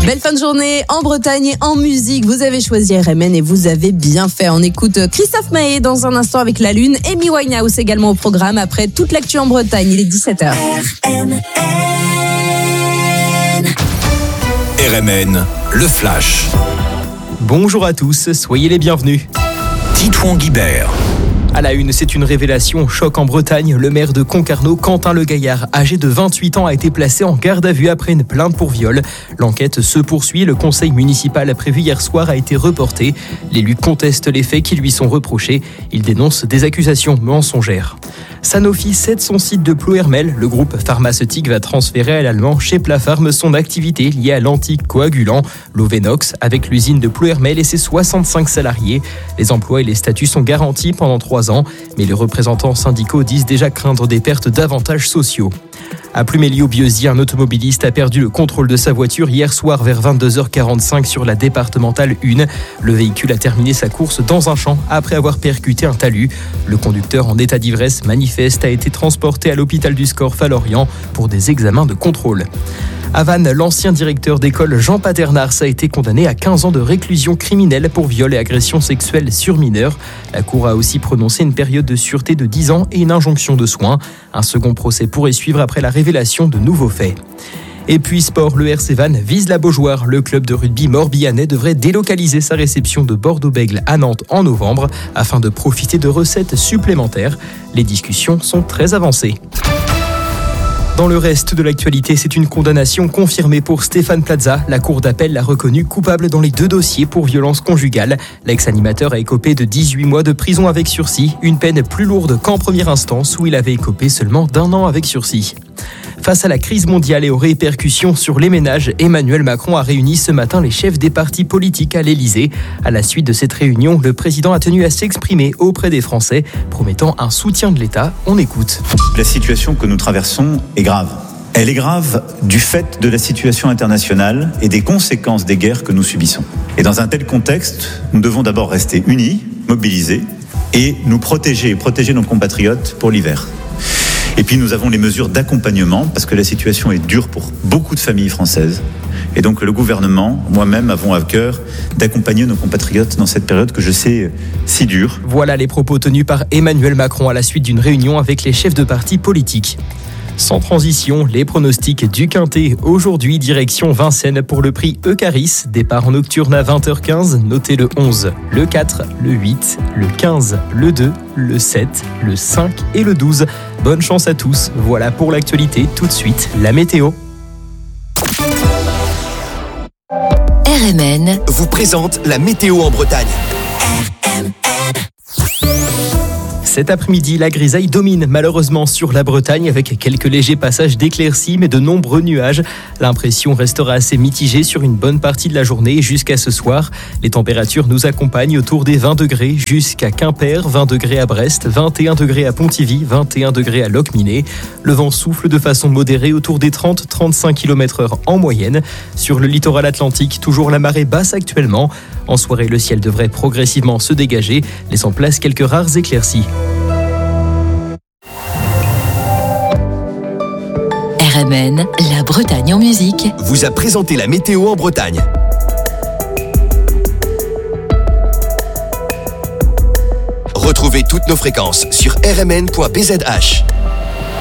Belle fin de journée en Bretagne et en musique. Vous avez choisi RMN et vous avez bien fait. On écoute Christophe Maé dans un instant avec La Lune. Amy Winehouse également au programme après toute l'actu en Bretagne. Il est 17h. RMN, le Flash. Bonjour à tous, soyez les bienvenus. Titouan Guibert. À la une, c'est une révélation choc en Bretagne. Le maire de Concarneau, Quentin Le Gaillard, âgé de 28 ans, a été placé en garde à vue après une plainte pour viol. L'enquête se poursuit. Le conseil municipal prévu hier soir a été reporté. L'élu conteste les faits qui lui sont reprochés. Il dénonce des accusations mensongères. Sanofi cède son site de Ploërmel. Le groupe pharmaceutique va transférer à l'allemand chez Ploërmel son activité liée à l'anticoagulant, l'Ovenox, avec l'usine de Ploërmel et ses 65 salariés. Les emplois et les statuts sont garantis pendant 3 ans, mais les représentants syndicaux disent déjà craindre des pertes d'avantages sociaux. À Pluméliau-Bieuzy, un automobiliste a perdu le contrôle de sa voiture hier soir vers 22h45 sur la départementale 1. Le véhicule a terminé sa course dans un champ après avoir percuté un talus. Le conducteur en état d'ivresse manifeste a été transporté à l'hôpital du Scorff à Lorient pour des examens de contrôle. À Vannes, l'ancien directeur d'école Jean Paternars a été condamné à 15 ans de réclusion criminelle pour viol et agression sexuelle sur mineurs. La Cour a aussi prononcé une période de sûreté de 10 ans et une injonction de soins. Un second procès pourrait suivre après la révélation de nouveaux faits. Et puis sport, le RC Vannes vise la Beaujoire. Le club de rugby morbihanais devrait délocaliser sa réception de Bordeaux-Bègles à Nantes en novembre afin de profiter de recettes supplémentaires. Les discussions sont très avancées. Dans le reste de l'actualité, c'est une condamnation confirmée pour Stéphane Plaza. La cour d'appel l'a reconnu coupable dans les 2 dossiers pour violence conjugale. L'ex-animateur a écopé de 18 mois de prison avec sursis, une peine plus lourde qu'en première instance où il avait écopé seulement d'1 an avec sursis. Face à la crise mondiale et aux répercussions sur les ménages, Emmanuel Macron a réuni ce matin les chefs des partis politiques à l'Elysée. À la suite de cette réunion, le président a tenu à s'exprimer auprès des Français, promettant un soutien de l'État. On écoute. La situation que nous traversons est grave. Elle est grave du fait de la situation internationale et des conséquences des guerres que nous subissons. Et dans un tel contexte, nous devons d'abord rester unis, mobilisés et nous protéger nos compatriotes pour l'hiver. Et puis nous avons les mesures d'accompagnement parce que la situation est dure pour beaucoup de familles françaises. Et donc le gouvernement, moi-même, avons à cœur d'accompagner nos compatriotes dans cette période que je sais si dure. Voilà les propos tenus par Emmanuel Macron à la suite d'une réunion avec les chefs de partis politiques. Sans transition, les pronostics du Quintet. Aujourd'hui, direction Vincennes pour le prix Eucharis. Départ en nocturne à 20h15. Notez le 11, le 4, le 8, le 15, le 2, le 7, le 5 et le 12. Bonne chance à tous. Voilà pour l'actualité. Tout de suite, la météo. RMN vous présente la météo en Bretagne. Cet après-midi, la grisaille domine malheureusement sur la Bretagne avec quelques légers passages d'éclaircies mais de nombreux nuages. L'impression restera assez mitigée sur une bonne partie de la journée jusqu'à ce soir. Les températures nous accompagnent autour des 20 degrés jusqu'à Quimper, 20 degrés à Brest, 21 degrés à Pontivy, 21 degrés à Locminé. Le vent souffle de façon modérée autour des 30-35 km/h en moyenne. Sur le littoral atlantique, toujours la marée basse actuellement. En soirée, le ciel devrait progressivement se dégager, laissant place quelques rares éclaircies. RMN, la Bretagne en musique, vous a présenté la météo en Bretagne. Retrouvez toutes nos fréquences sur rmn.bzh.